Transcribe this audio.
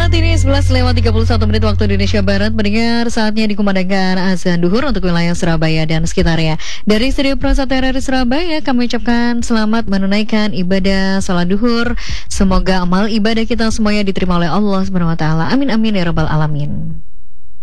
Saat ini 11:31 waktu Indonesia Barat. Mendengar saatnya dikumandangkan azan duhur untuk wilayah Surabaya dan sekitarnya. Dari Studio Prasat RRI Surabaya, kami ucapkan selamat menunaikan ibadah salat duhur. Semoga amal ibadah kita semuanya diterima oleh Allah Subhanahu wa taala. Amin amin ya rabbal alamin.